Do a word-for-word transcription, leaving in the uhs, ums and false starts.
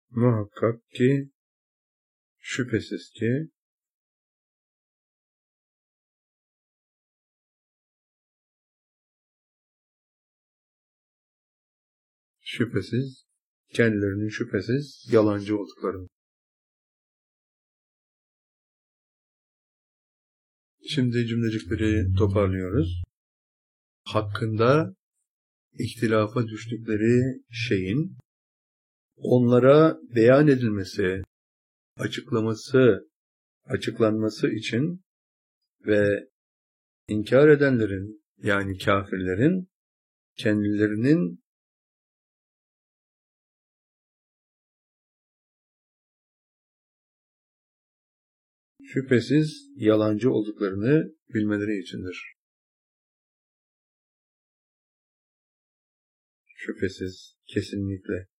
Muhakkak ki, şüphesiz ki, şüphesiz, kendilerinin şüphesiz yalancı olduklarını. Şimdi cümlecikleri toparlıyoruz. Hakkında ihtilafa düştükleri şeyin onlara beyan edilmesi, açıklaması, açıklanması için ve inkar edenlerin, yani kafirlerin kendilerinin şüphesiz yalancı olduklarını bilmeleri içindir. Şüphesiz, kesinlikle.